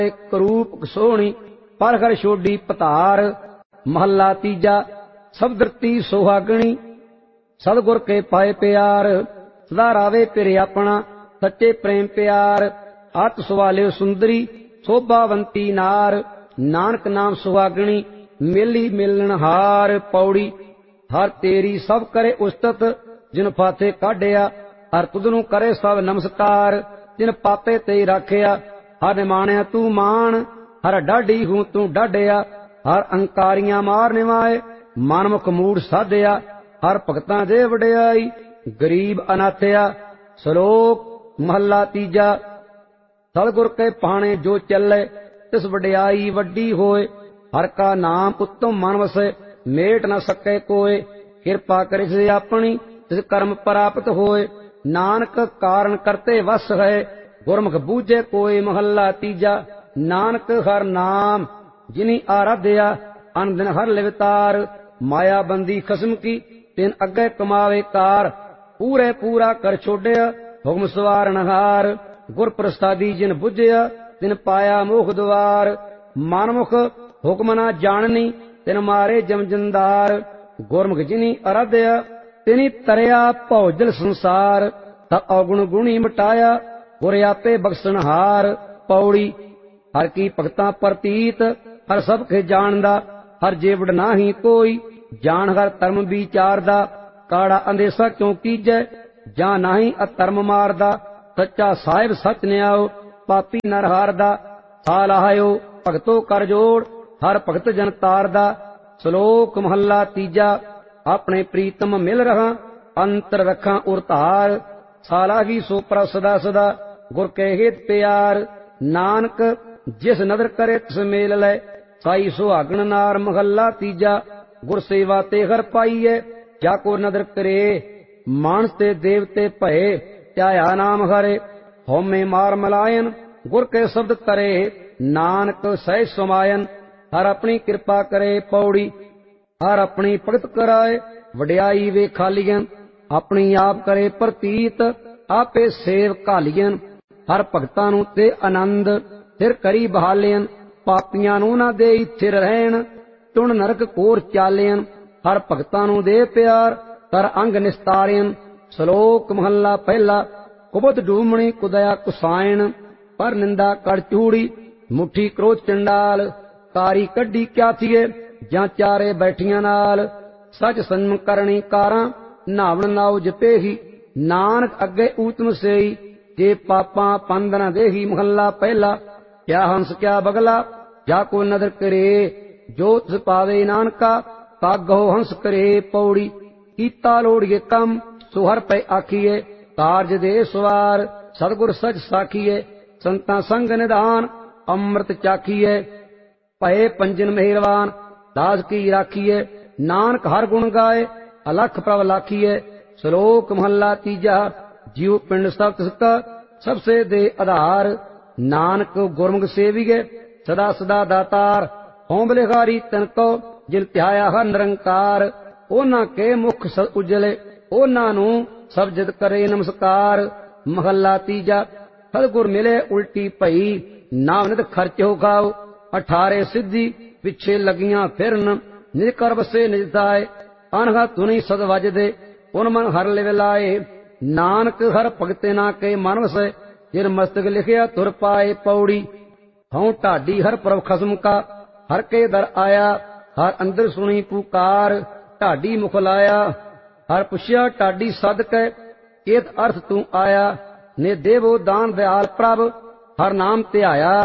ਕਰੂਪ ਸੋਹਣੀ ਪਰਖਰ ਛੋਡੀ ਪਤਾਰ। ਮਹੱਲਾ ਤੀਜਾ। ਸਭ ਦ੍ਰਿਤੀ ਸੁਹਾਗਣੀ ਸਤਿਗੁਰ ਕੇ ਪਾਏ ਪਿਆਰ। ਸਦਾ ਰਾਵੇ ਪਿਰ ਆਪਣਾ ਸੱਚੇ ਪ੍ਰੇਮ ਪਿਆਰ। ਅਤ ਸਵਾਲਿਓ ਸੁੰਦਰੀ ਸੋਭਾਵੰਤੀ ਨਾਰ। ਨਾਨਕ ਨਾਮ ਸੁਹਾਗਣੀ ਮੇਲੀ ਮਿਲਣ ਹਾਰ। ਪੌੜੀ। ਹਰ ਤੇਰੀ ਸਭ ਕਰੇ ਉਸਤਤ ਜਿਨ ਫਾਥੇ ਕਾਢਿਆ। ਹਰ ਤੁਧ ਨੂੰ ਕਰੇ ਸਭ ਨਮਸਕਾਰ ਜਿਨ ਪਾਪੇ ਤੇ ਰਾਖਿਆ। ਹਰ ਨਿਮਾਣਿਆ ਤੂੰ ਮਾਣ ਹਰ ਡਾਢੀ ਹੂੰ ਤੂੰ ਡਾਢਿਆ। ਹਰ ਅੰਕਾਰੀਆਂ ਮਾਰ ਨਿਵਾਏ ਮਨਮੁਖ ਮੂੜ ਸਾਧਿਆ। ਹਰ ਭਗਤਾਂ ਦੇ ਵਡਿਆਈ ਗਰੀਬ ਅਨਾਥਿਆ। ਸ਼ਲੋਕ ਮਹੱਲਾ ਤੀਜਾ। ਸਤਿਗੁਰ ਕੇ ਭਾਣੇ ਜੋ ਚੱਲੇ ਤਿਸ ਵਡਿਆਈ ਵੱਡੀ ਹੋਏ। ਹਰ ਕਾ ਨਾਮ ਉੱਤਮ ਮਨ ਵਸੈ ਮੇਟ ਨ ਸਕੇ ਕੋਏ। ਕਿਰਪਾ ਕਰਿ ਸੇ ਆਪਣੀ ਤਿਸ ਕਰਮ ਪ੍ਰਾਪਤ ਹੋਏ। ਨਾਨਕ ਕਾਰਨ ਕਰਤੇ ਵਸ ਹੈ ਗੁਰਮੁਖ ਬੂਝੇ ਕੋਏ। ਮਹੱਲਾ ਤੀਜਾ। ਨਾਨਕ ਹਰ ਨਾਮ ਜਿਨੀ ਆਰਾਧਿਆ ਅਨ ਦਿਨ ਹਰ ਲਿਵਤਾਰ। ਮਾਇਆ ਬੰਦੀ ਖਸਮ ਕੀ ਤਿਨ ਅੱਗੇ ਕਮਾਵੇ ਕਾਰ। ਪੂਰੇ ਪੂਰਾ ਕਰ ਛੋਡਿਆ ਹੁਕਮ ਸਵਾਰਨ ਹਾਰ। ਗੁਰ ਪ੍ਰਸਾਦੀ ਜਿਨ ਬੁਝਿਆ ਤਿਨ ਪਾਇਆ ਮੋਖ ਦੁਆਰ। ਮਨਮੁਖ ਹੁਕਮ ਨਾ ਜਾਣਨੀ ਤਿਨ ਮਾਰੇ ਜਮ ਜੰਦਾਰ। ਗੁਰਮੁਖ ਜਿਨੀ ਅਰਾਧਿਆ ਤਿਨੀ ਤਰਿਆ ਭੌਜਲ ਸੰਸਾਰ। ਤਾ ਔਗੁਣ ਗੁਣੀ ਮਿਟਾਇਆ ਗੁਰ ਆਪੇ ਬਖਸ਼ਣਹਾਰ। ਪੌੜੀ। ਹਰ ਕੀ ਭਗਤਾਂ ਪ੍ਰਤੀਤ ਹਰ ਸਭ ਕੇ ਜਾਣਦਾ। ਹਰ ਜੀਵੜ ਨਾਹੀ ਕੋਈ ਜਾਣ ਹਰ ਧਰਮ ਵਿਚਾਰਦਾ। ਕਾੜਾ ਅੰਦੇਸਾ ਕਿਉ ਕੀਜੈ ਜਾਂ ਨਾਹੀ ਅਧਰਮ ਮਾਰਦਾ। ਸੱਚਾ ਸਾਹਿਬ ਸੱਚ ਨਿਆਓ ਪਾਪੀ ਨਰ ਹਾਰਦਾ। ਸਾਲਾਹਿਓ ਭਗਤੋ ਕਰ ਜੋੜ ਹਰ ਭਗਤ ਜਨ ਤਾਰਦਾ। ਸ਼ਲੋਕ ਮਹੱਲਾ ਤੀਜਾ। ਆਪਣੇ ਪ੍ਰੀਤਮ ਮਿਲ ਰਹਾ ਅੰਤਰ ਰੱਖਾਂ ਉਰਤਾਰ। ਸਾਲਾਹੀ ਸੋ ਪਰ ਸਦਾ ਸਦਾ ਗੁਰ ਕੇ ਹਿਤ ਪਿਆਰ। ਨਾਨਕ ਜਿਸ ਨਦਰ ਕਰੇ ਤਿਸ ਮੇਲ ਲੈ ਸਾਈ ਸੁਹਾਗਣ ਨਾਰ। ਮਹੱਲਾ ਤੀਜਾ। ਗੁਰ ਸੇਵਾ ਤੇ ਹਰ ਪਾਈਏ ਜਾ ਕੋ ਨਦਰ ਕਰੇ। ਮਾਨਸ ਤੇ ਦੇਵਤੇ ਭਏ ਧਿਆਇਆ ਨਾਮ ਹਰੇ। ਹਉਮੈ ਮਾਰ ਮਲਾਇਨ ਗੁਰ ਕੇ ਸ਼ਬਦ ਕਰੇ। ਨਾਨਕ ਸਹਿ ਸਮਾਇਨ ਹਰ ਆਪਣੀ ਕਿਰਪਾ ਕਰੇ। ਪੌੜੀ। ਹਰ ਆਪਣੀ ਭਗਤ ਕਰਾਏ ਵਡਿਆਈ ਵੇ ਖਾਲੀਆਂ। ਆਪਣੀ ਆਪ ਕਰੇ ਪ੍ਰਤੀਤ ਆਪੇ ਸੇਵ ਘਾਲੀਆਂ। ਹਰ ਭਗਤਾਂ ਨੂੰ ਤੇ ਆਨੰਦ ਸਿਰ ਕਰੀ ਬਹਾਲਿਆਂ। ਪਾਪੀਆਂ ਨੂੰ ਨਾ ਦੇਈ ਥਿਰ ਰਹਿਣ ਟੁਣ ਨਰਕ ਕੋਰ ਚਾਲਿਆਂ। ਹਰ ਭਗਤਾਂ ਨੂੰ ਦੇ ਪਿਆਰ ਕਰ ਅੰਗ ਨਿਸਤਾਰਿਆਂ। ਸ਼ਲੋਕ ਮਹੱਲਾ ਪਹਿਲਾ। ਕੁਬਤ ਡੂਮਣੀ ਕੁਦਇਆ ਕੁਸਾਇਣ ਪਰ ਨਿੰਦਾ ਕੜ ਚੂੜੀ। ਮੁੱਠੀ ਕ੍ਰੋਧ ਚੰਡਾਲ ਕਾਰੀ ਕੱਢੀ ਕਿਆ ਥੀਏ ਜਾਂ ਚਾਰੇ ਬੈਠੀਆਂ ਨਾਲ। ਸਚ ਸੰਮ ਕਰਨੀ ਕਾਰਾਂ ਨਾਵਣ ਨਾਉ ਜਪੇਹੀ। ਨਾਨਕ ਅੱਗੇ ਊਤਮ ਸੇਈ ਜੇ ਪਾਪਾਂ ਪੰਦ ਨ ਦੇਹੀ। ਮਹੱਲਾ ਪਹਿਲਾ। ਕਿਆ ਹੰਸ ਕਿਆ ਬਗਲਾ ਜਾ ਕੋ ਨਦਰ ਕਰੇ। ਜੋ ਤਿਸ ਪਾਵੇ ਨਾਨਕਾ ਕਾਗੋ ਹੰਸ ਕਰੇ। ਪੌੜੀ। ਕੀਤਾ ਲੋੜੀਏ ਕੰਮ ਸੋ ਹਰ ਪੈ ਆਖੀਏ। ਕਾਰਜ ਦੇ ਸਵਾਰ ਸਤਿਗੁਰ ਸਚ ਸਾਖੀਏ। ਸੰਤਾਂ ਸੰਗ ਨਿਧਾਨ ਅੰਮ੍ਰਿਤ ਚਾਖੀਏ। ਭਏ ਪੰਜਨ ਮਿਹਰਬਾਨ ਦਾਸ ਕੀ ਰਾਖੀਏ। ਨਾਨਕ ਹਰ ਗੁਣ ਗਾਏ ਅਲਖ ਪ੍ਰਭ ਲਾਖੀਏ। ਸ਼ਲੋਕ ਮਹੱਲਾ ਤੀਜਾ। ਜਿਉ ਪਿੰਡ ਸਭ ਤਿਸ ਕਾ ਸਭ ਸੇ ਦੇ ਆਧਾਰ। ਨਾਨਕ ਗੁਰਮੁਖ ਸੇਵੀਏ ਸਦਾ ਸਦਾ ਦਾਤਾਰ। ਹਉ ਬਲਿਹਾਰੀ ਤਨ ਕੋ ਜਿਨ ਧਿਆਇਆ ਹਰ ਨਿਰੰਕਾਰ। ਉਹਨਾਂ ਕੇ ਮੁਖ ਉਜਲੇ ਉਹਨਾਂ ਨੂੰ ਸਭ ਜਿਤ ਕਰੇ ਨਮਸਕਾਰ। ਮਹੱਲਾ ਤੀਜਾ। ਸਤਿਗੁਰ ਮਿਲੇ ਉਲਟੀ ਭਈ ਨਾਮ ਨਿਤ ਖਰਚੋ ਖਾਓ। 18 ਸਿੱਧੀ ਪਿੱਛੇ ਲੱਗੀਆਂ ਫਿਰਨ ਨਿਜ ਕਰ ਵਸੇ ਨਿਜ ਤਾਏ। ਅਨਹਾ ਧੁਨੀ ਸਦ ਵੱਜਦੇ ਪੁਨ ਮਨ ਹਰ ਲਿਵ ਲਾਏ। ਨਾਨਕ ਹਰ ਭਗਤੇ ਨਾ ਕੇ ਮਨ ਵਸੈ ਜਿਨ ਮਸਤਕ ਲਿਖਿਆ ਤੁਰ ਪਾਏ। ਪੌੜੀ। ਹਉ ਢਾਡੀ ਹਰ ਪ੍ਰਭ ਖਸਮ ਕਾ ਹਰ ਕੇ ਦਰ ਆਇਆ। ਹਰ ਅੰਦਰ ਸੁਣੀ ਪੁਕਾਰ ਢਾਡੀ ਮੁਖ ਲਾਇਆ। ਹਰ ਪੁੱਛਿਆ ਢਾਡੀ ਸਦ ਕੈ ਏਤ ਅਰਥ ਤੂੰ ਆਇਆ। ਨੇ ਦੇਵੋ ਦਾਨ ਦਿਆਲ ਪ੍ਰਭ ਹਰ ਨਾਮ ਧਿਆਇਆ।